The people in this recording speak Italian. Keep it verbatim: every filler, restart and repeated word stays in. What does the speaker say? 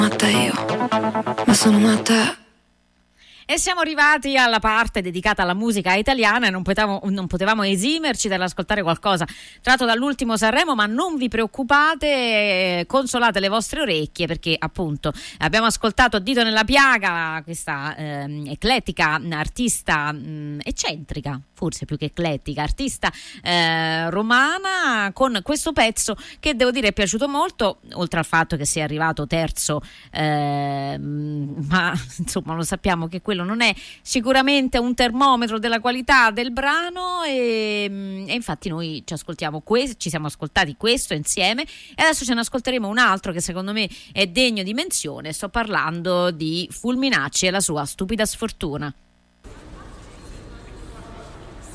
matta io, ma sono matta. E siamo arrivati alla parte dedicata alla musica italiana e non potevamo, non potevamo esimerci dall'ascoltare qualcosa tratto dall'ultimo Sanremo, ma non vi preoccupate, consolate le vostre orecchie, perché appunto abbiamo ascoltato Dito nella piaga, questa eh, eclettica artista mh, eccentrica, forse più che eclettica, artista eh, romana, con questo pezzo che devo dire è piaciuto molto, oltre al fatto che sia arrivato terzo, eh, ma insomma lo sappiamo che quello non è sicuramente un termometro della qualità del brano, e, e infatti noi ci ascoltiamo questo, ci siamo ascoltati questo insieme e adesso ce ne ascolteremo un altro che secondo me è degno di menzione. Sto parlando di Fulminacci e la sua Stupida sfortuna.